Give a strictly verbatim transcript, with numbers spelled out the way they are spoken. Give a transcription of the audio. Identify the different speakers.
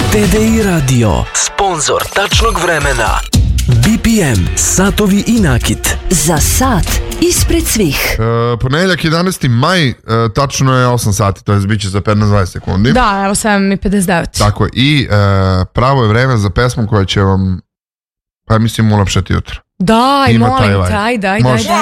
Speaker 1: T D I Radio, sponzor tačnog vremena. B P M, satovi i nakit.
Speaker 2: Za sat ispred svih.
Speaker 3: E, ponedjeljak jedanaesti maj, e, tačno je osam sati, to je bit će za petnaest dvadeset sekundi.
Speaker 4: Da, evo sedam i pedeset devet.
Speaker 3: Tako je, i e, pravo je vreme za pesmu koja će vam, pa mislim, ulepšati jutro.
Speaker 4: Daj,
Speaker 3: Ima taj
Speaker 4: molim,
Speaker 3: vibe.
Speaker 4: daj, daj,
Speaker 3: Može.
Speaker 4: daj, daj.